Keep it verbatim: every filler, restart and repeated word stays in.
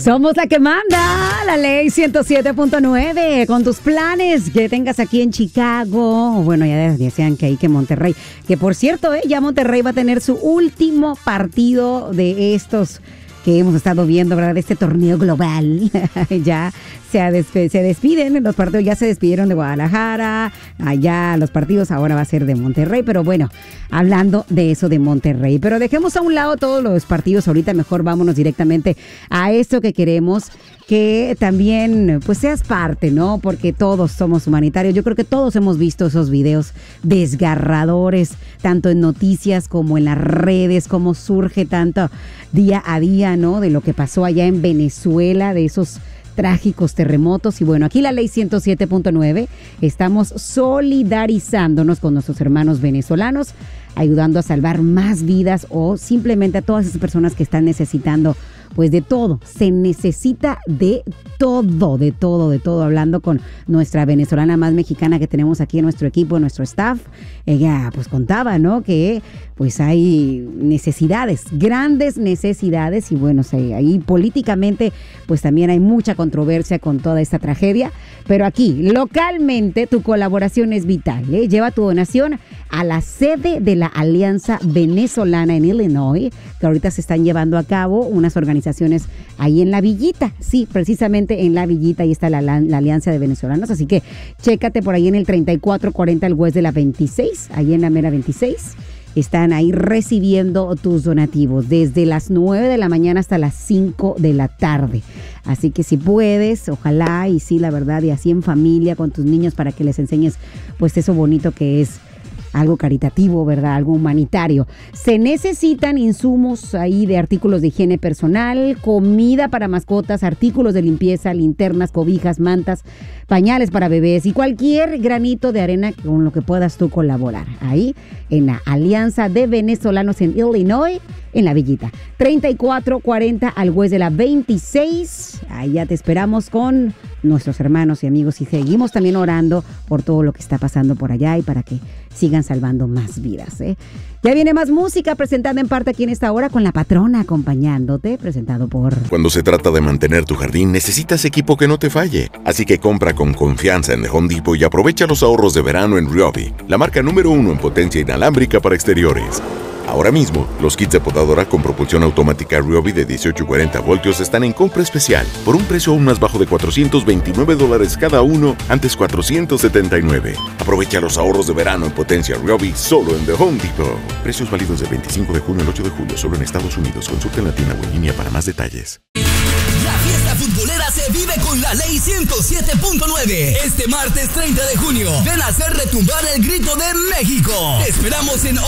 Somos la que manda, la ley ciento siete punto nueve, con tus planes que tengas aquí en Chicago. Bueno, ya decían que ahí que Monterrey, que por cierto, eh, ya Monterrey va a tener su último partido de estos que hemos estado viendo, ¿verdad? De este torneo global. Ya se, desp- se despiden, los partidos ya se despidieron de Guadalajara, allá los partidos ahora va a ser de Monterrey, pero bueno, hablando de eso de Monterrey, pero dejemos a un lado todos los partidos ahorita, mejor vámonos directamente a esto que queremos, que también pues seas parte, ¿no? Porque todos somos humanitarios. Yo creo que todos hemos visto esos videos desgarradores, tanto en noticias como en las redes, cómo surge tanto día a día, ¿no? De lo que pasó allá en Venezuela, de esos trágicos terremotos. Y bueno, aquí la ley ciento siete punto nueve, estamos solidarizándonos con nuestros hermanos venezolanos, ayudando a salvar más vidas o simplemente a todas esas personas que están necesitando pues de todo. Se necesita de todo, de todo, de todo. Hablando con nuestra venezolana más mexicana que tenemos aquí en nuestro equipo, en nuestro staff, ella pues contaba, ¿no? Que pues hay necesidades, grandes necesidades y bueno, sí, ahí políticamente pues también hay mucha controversia con toda esta tragedia, pero aquí localmente tu colaboración es vital, ¿eh? Lleva tu donación a la sede de la Alianza Venezolana en Illinois, que ahorita se están llevando a cabo unas organizaciones ahí en La Villita. Sí, precisamente en La Villita, ahí está la, la, la Alianza de Venezolanos, así que chécate por ahí en el treinta y cuatro cuarenta el West de la veintiséis, ahí en la mera veintiséis. Están ahí recibiendo tus donativos desde las nueve de la mañana hasta las cinco de la tarde. Así que si puedes, ojalá, y sí, la verdad, y así en familia con tus niños para que les enseñes pues eso bonito que es algo caritativo, ¿verdad? Algo humanitario. Se necesitan insumos ahí de artículos de higiene personal, comida para mascotas, artículos de limpieza, linternas, cobijas, mantas, pañales para bebés y cualquier granito de arena con lo que puedas tú colaborar. Ahí en la Alianza de Venezolanos en Illinois, en La Villita. treinta y cuatro cuarenta al West de la veintiséis. Allá te esperamos con nuestros hermanos y amigos y seguimos también orando por todo lo que está pasando por allá y para que sigan salvando más vidas, ¿eh? Ya viene más música presentada en parte aquí en esta hora con La Patrona acompañándote, presentado por... Cuando se trata de mantener tu jardín, necesitas equipo que no te falle. Así que compra con confianza en The Home Depot y aprovecha los ahorros de verano en Ryobi, la marca número uno en potencia inalámbrica para exteriores. Ahora mismo, los kits de podadora con propulsión automática Ryobi de dieciocho y cuarenta voltios están en compra especial por un precio aún más bajo de cuatrocientos veintinueve dólares cada uno, antes cuatrocientos setenta y nueve. Aprovecha los ahorros de verano en potencia Ryobi solo en The Home Depot. Precios válidos del veinticinco de junio al ocho de julio solo en Estados Unidos. Consulta en la tienda o en línea para más detalles. La fiesta futbolera se vive con la ley ciento siete punto nueve. Este martes treinta de junio, ven a hacer retumbar el grito de México. Te esperamos en